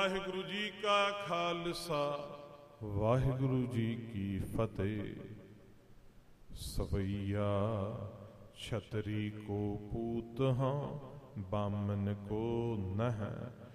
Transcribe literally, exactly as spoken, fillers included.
ਵਾਹਿਗੁਰੂ ਜੀ ਕਾ ਖਾਲਸਾ, ਵਾਹਿਗੁਰੂ ਜੀ ਕੀ ਫਤਿਹ। ਸਵਈਆ ਛਤਰੀ ਕੋ ਪੂਤ ਹਾਂ, ਬਾਮਨ ਕੋ ਨਹਿ